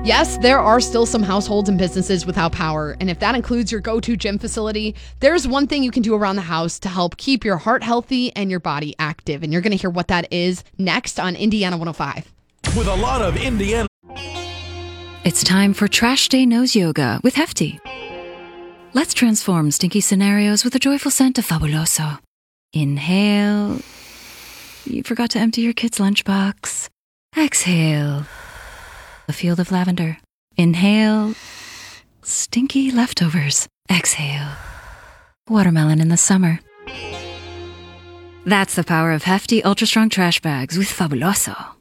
Yes, there are still some households and businesses without power, and if that includes your go-to gym facility, there's one thing you can do around the house to help keep your heart healthy and your body active, and you're going to hear what that is next on Indiana 105. With a lot of Indiana. It's time for Trash Day Nose Yoga with Hefty. Let's transform stinky scenarios with a joyful scent of Fabuloso. Inhale. You forgot to empty your kid's lunchbox. Exhale. A field of lavender. Inhale. Stinky leftovers. Exhale. Watermelon in the summer. That's the power of Hefty Ultra Strong Trash Bags with Fabuloso.